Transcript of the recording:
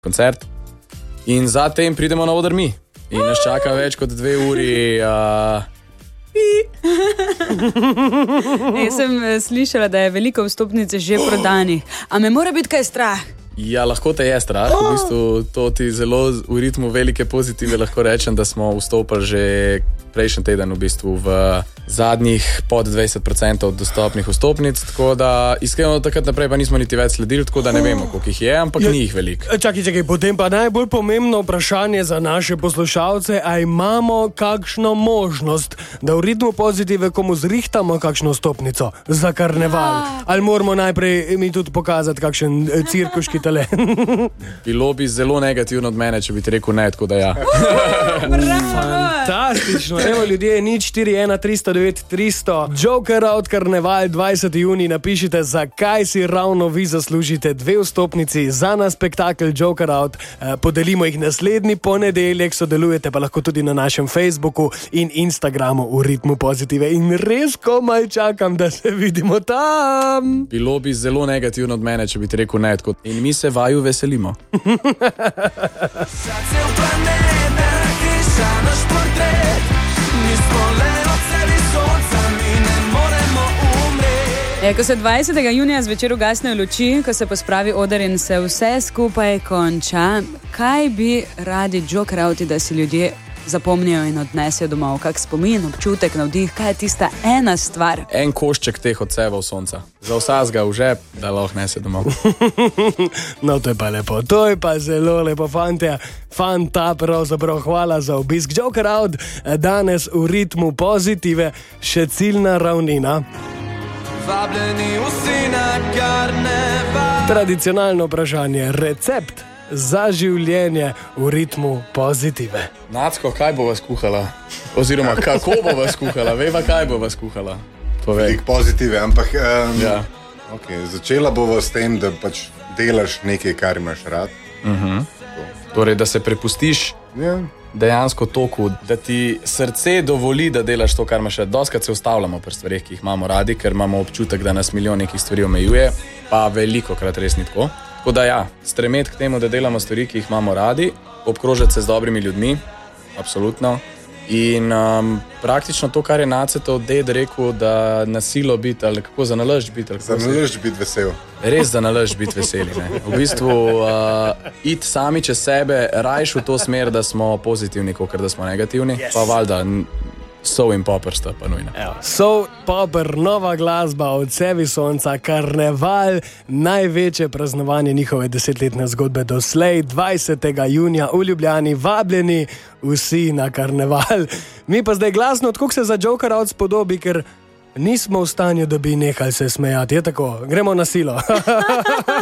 koncert. In zatem pridemo na oder mi. In nas čaka več kot 2 uri. Jaz sem slišala, da je veliko vstopnic že prodanih. A me mora biti kaj strah? Ja, lahko te je strah. V bistvu to ti zelo v ritmu velike pozitive lahko rečem, da smo vstopili že prejšnji teden v bistvu v zadnjih pod 20% dostopnih vstopnic, tako da iskreno takrat naprej pa nismo niti več sledili, tako da ne vemo, koliko jih je, ampak ni jih veliko. Čakaj, potem pa najbolj pomembno vprašanje za naše poslušalce, a imamo kakšno možnost, da v ritmu pozitive komu zrihtamo kakšno vstopnico za karneval? Ali moramo najprej mi tudi pokazati kakšen cirkuški talent? Bilo bi zelo negativno od mene, če bi ti rekel ne, tako da ja. Fantastično, evo ljudje, 041 309 300, Joker Out Karneval 20. junij, napišite, zakaj si ravno vi zaslužite 2 vstopnici za na spektakel Joker Out. Podelimo jih naslednji ponedeljek, sodelujete pa lahko tudi na našem Facebooku in Instagramu v ritmu pozitive. In res komaj čakam, da se vidimo tam. Bilo bi zelo negativno od mene, če bi ti rekel ne, tako. In mi se vaju veselimo. Ko se 20. junija zvečer ugasnejo luči, ko se pospravi oder in se vse skupaj konča, kaj bi radi Joker Outi, da si ljudje zapomnijo in odnesejo domov? Kak spomin, občutek, navdih, kaj je tista ena stvar? En košček teh odsevov sonca. Za vsazga v žep, da lahko nese domov. No, to je pa lepo, to je pa zelo lepo, fantje. Fanta, pravzaprav hvala za obisk. Joker Out danes v ritmu pozitive, še ciljna ravnina. Tradicionalno vprašanje, recept za življenje v ritmu pozitive. Nacko, kaj bo vas kuhala? Oziroma, kako bo vas kuhala? Veva, kaj bo vas kuhala? Veliko pozitive, ampak ja. Okay, začela bova s tem, da pač delaš nekaj, kar imaš rad. Torej, da se prepustiš dejansko toku, da ti srce dovoli, da delaš to, kar imaš rad. Doskrat se ustavljamo pri stvareh, ki jih imamo radi, ker imamo občutek, da nas milijon nekih stvari omejuje, pa veliko krat res ni tako. Tako da ja, stremeti k temu, da delamo stvari, ki jih imamo radi, obkrožati se z dobrimi ljudmi, absolutno. In praktično to, kar je Nacetov ded rekel, da na silo biti, ali kako za nalašč biti. Za nalašč biti vesel. Res za nalašč biti veseli. Ne? V bistvu iti sami čez sebe, rajš v to smer, da smo pozitivni, kot da smo negativni. Yes. Pa valjda, Soul in Popper sta pa nujna. Soul, Popper, nova glasba od Sevi sonca, karneval, največje praznovanje njihove 10-letne zgodbe doslej, 20. junija v Ljubljani, vabljeni vsi na karneval. Mi pa zdaj glasno, tako se za Joker Out spodobi, ker nismo v stanju, da bi nehali se smejati. Je tako, gremo na silo.